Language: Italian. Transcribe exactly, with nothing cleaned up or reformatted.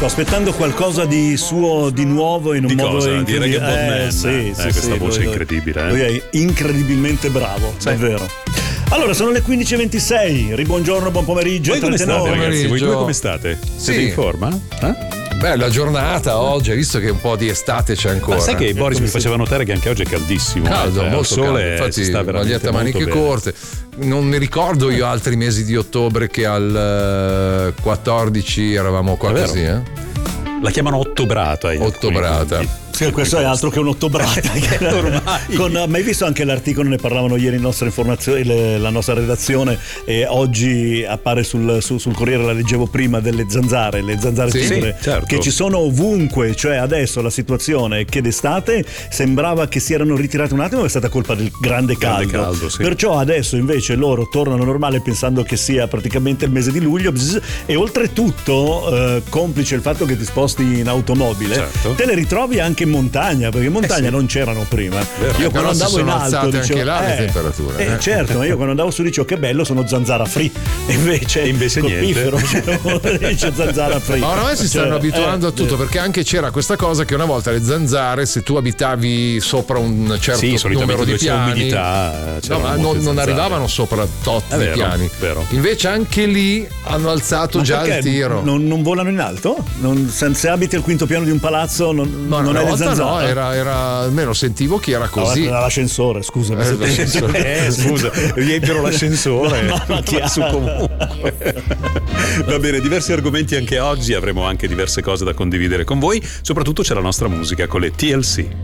Sto aspettando qualcosa di suo di nuovo in un di modo cosa? Di Reggae Bob eh, Man. sì, eh, sì, questa sì, voce lui, incredibile. Eh? Lui è incredibilmente bravo, sì. Davvero. Allora, sono le quindici e ventisei. Ribuongiorno, buon pomeriggio. Voi come state, ragazzi? pomeriggio. Voi due come state? Siete Sì. in forma? Eh? Bella giornata oggi, hai visto che un po' di estate c'è ancora. Ma sai che Boris mi faceva notare che anche oggi è caldissimo. Caldo, eh? molto Il sole caldo. Infatti, si sta veramente maglietta a molto maniche bene. corte. Non mi ricordo io altri mesi di ottobre che al eh, quattordici eravamo qua È vero. così, eh? La chiamano ottobrata. in Ottobrata. alcuni punti. Sì, questo è altro che un'ottobrata. Ormai. Con, ma hai visto anche l'articolo, ne parlavano ieri in nostra informazione, le- la nostra redazione, e oggi appare sul, su- sul Corriere, la leggevo prima, delle zanzare, le zanzare Sì, tigre, sì, certo. che ci sono ovunque. Cioè adesso la situazione è che d'estate sembrava che si erano ritirate un attimo, ma è stata colpa del grande caldo, Grande caldo, sì. perciò adesso invece loro tornano normale pensando che sia praticamente il mese di luglio. Bzz, e oltretutto eh, complice il fatto che ti sposti in automobile, Certo. te le ritrovi anche in montagna, perché in montagna Eh sì. non c'erano prima. Vero. Io Eh, quando però si andavo in sono alto alzate dicevo, anche là le eh, temperature, eh, eh. certo, ma io quando andavo su dicevo che bello, sono zanzara free, e invece, E invece colpifero, niente. cioè, dice zanzara free. Ma oramai si stanno Cioè, abituando eh, a tutto, perché anche c'era questa cosa che una volta le zanzare, se tu abitavi sopra un certo Sì, solitamente numero di dove c'è piani, umidità, no, c'erano ma molte non, non zanzare. arrivavano sopra tot È di vero, piani. vero. Invece anche lì hanno alzato ma già perché il tiro. Non, non volano in alto? Non, se se abiti al quinto piano di un palazzo non, No, non una hai le volta no, zanzare? era, era almeno sentivo che era così. No, l'ascensore, scusami. Eh, se- l'ascensore. Eh, scusa, riempiono l'ascensore. Ma- ma Va chiaro. su comunque. Va bene, diversi argomenti anche oggi, avremo anche diverse cose da condividere con voi, soprattutto c'è la nostra musica con le T L C.